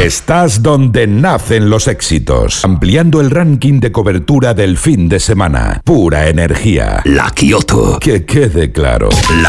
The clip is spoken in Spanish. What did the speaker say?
Estás donde nacen los éxitos, ampliando el ranking de cobertura del fin de semana. Pura energía. La Kioto. Que quede claro. La